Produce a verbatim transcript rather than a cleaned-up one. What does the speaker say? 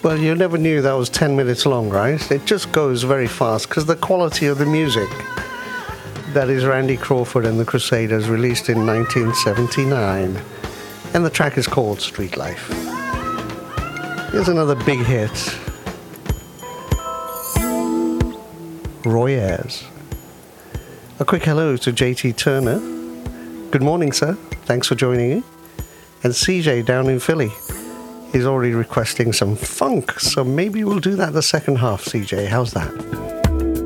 Well, you never knew that was ten minutes long, right? It just goes very fast because the quality of the music. That is Randy Crawford and the Crusaders, released in nineteen seventy-nine. And the track is called Street Life. Here's another big hit. Roy Ayers. A quick hello to J T Turner. Good morning, sir. Thanks for joining me. And C J down in Philly. He's already requesting some funk, so maybe we'll do that the second half, C J. How's that?